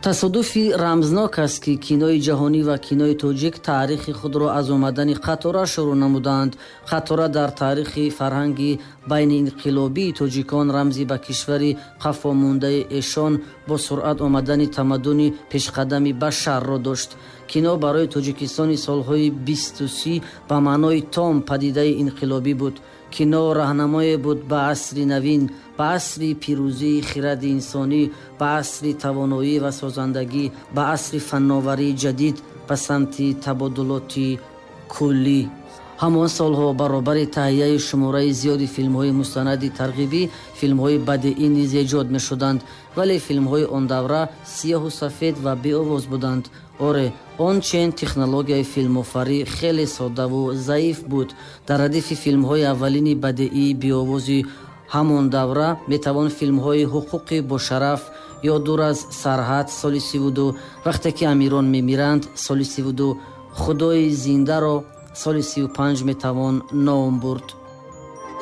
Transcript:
тасодуфи рамзнок аст ки кинои ҷаҳонӣ ва кинои тоҷик таърихи худро аз омадани қатора шурӯъ намуданд. қатора дар таърихи фарҳанги байниинқилобии тоҷикон рамзи ба кишвари қафомондаи эшон бо суръат омадани тамаддуни пешқадами башарро дошт. кино барои тоҷикистони солҳои 20 ба маънои том падидаи инқилобӣ буд. кино раҳнамое буд ба асри навин, ба асри пирӯзии хиради инсонӣ, ба асри тавоноӣ ва созандагӣ, ба асри фанноварии ҷадид ба самти табодулоти куллӣ. ҳамон солҳо баробари таҳияи шумораи зиёди филмҳои мустанади тарғибӣ, филмҳои бадеӣ низ эҷод мешуданд, вале филмҳои он давра сиёҳу сафед ва беовоз буданд. оре он чен технологияи филмофарӣ хеле соддаву заиф буд. дар радифи филмҳои аввалини бадеии беовози ҳамон давра метавон филмҳои ҳуқуқи бошараф ё дур аз сарҳад соли 32, вақте ки амирон мемиранд соли 32, худои зиндаро соли 35 метавон ном бурд.